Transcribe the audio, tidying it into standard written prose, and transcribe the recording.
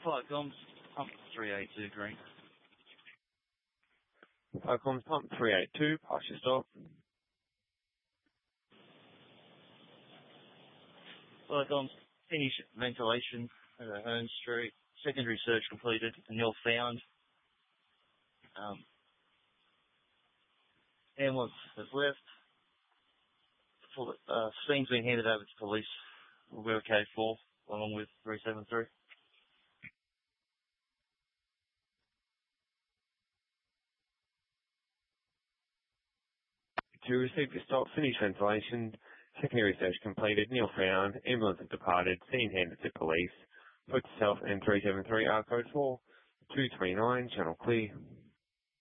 Flight comms, pump 382 green. Flight comms, pump 382, pass your stop. Flight comms, finish ventilation at Hearn Street. Secondary search completed and you're found. Ambulance has left. Scene's been handed over to police. We're okay for, along with 373. To receive the stop, finish ventilation, secondary search completed, Neil found, ambulance has departed, scene handed to police. Put yourself and 373 R code 4, 229, channel clear.